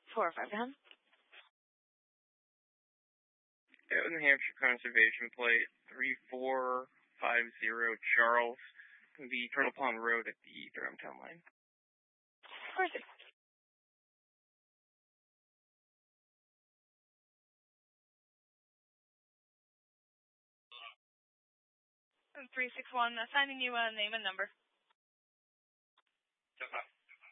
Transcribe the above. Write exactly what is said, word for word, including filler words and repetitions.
Four or five down. New Hampshire Conservation Plate three four five zero Charles, the Turtle Pond Road at the Durham Town Line. Perfect. three six one, assigning you a name and number. Yes,